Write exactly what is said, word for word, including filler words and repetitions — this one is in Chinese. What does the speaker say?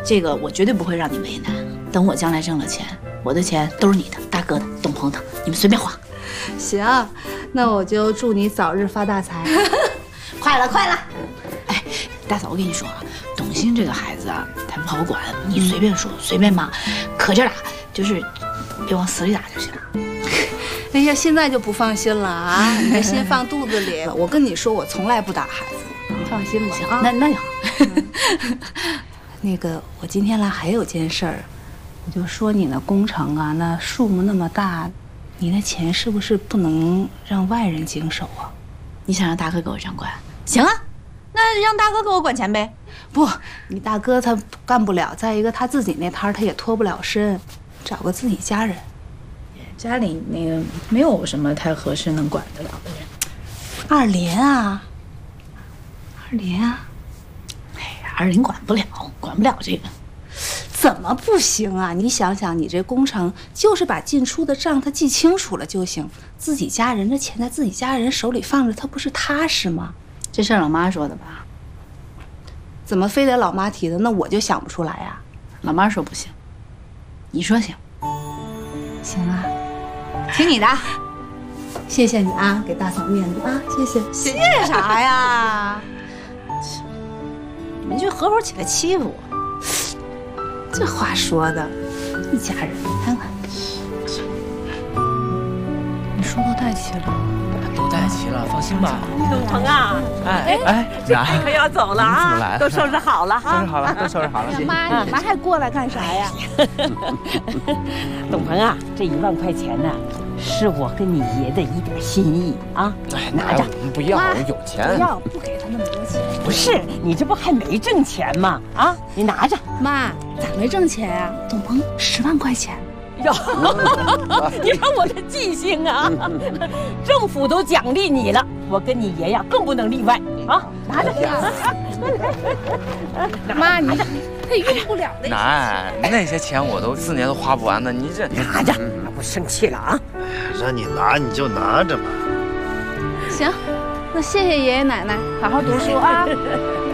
这个我绝对不会让你为难。等我将来挣了钱，我的钱都是你的、大哥的、董鹏的，你们随便花。 行，那我就祝你早日发大财。 快了，快了！哎，大嫂，我跟你说啊，董卿这个孩子啊，他不好管，你随便说，随便骂，可劲儿打，就是别往死里打就行。 哎呀，现在就不放心了啊！你的心放肚子里。我跟你说，我从来不打孩子，你放心吧。 行， 啊， 那那就好。 那个，我今天来还有件事儿，我就说你那工程啊，那数目那么大，你那钱是不是不能让外人经手啊？ 你想让大哥给我掌管？行啊，那让大哥给我管钱呗。 不，你大哥他干不了，再一个他自己那摊儿他也脱不了身，找个自己家人。 家里那个没有什么太合适能管得了的人。 二林啊，二林啊， 哎呀，二林管不了，管不了这个。 怎么不行啊？你想想，你这工程就是把进出的账他记清楚了就行，自己家人的钱在自己家人手里放着，他不是踏实吗？ 这事儿老妈说的吧？ 怎么非得老妈提的？那我就想不出来呀。 老妈说不行，你说行？ 行啊。 听你的， 谢谢你啊，给大嫂面子啊，谢谢。 谢啥呀？你们就合伙起来欺负我， 这话说的，一家人，你看看。你书都带齐了？ 都带齐了，放心吧。 董鹏啊， 哎哎， 这你可要走了啊，都收拾好了哈。 收拾好了，都收拾好了。 妈，你们还过来干啥呀？ 董鹏啊，这一万块钱呢，是我跟你爷的一点心意啊。 哎， 拿着。 不要，我有钱。 不要，不给他那么多钱。 不是，你这不还没挣钱吗？啊，你拿着。 妈，咋没挣钱啊？董鹏十万块钱。 哟，你看我的记性啊！政府都奖励你了，我跟你爷呀更不能例外啊！拿着， 妈，你他用不了那些。 奶，那些钱我都四年都花不完的，你这拿着，我生气了啊！ 让你拿你就拿着吧。 行，那谢谢爷爷奶奶，好好读书啊。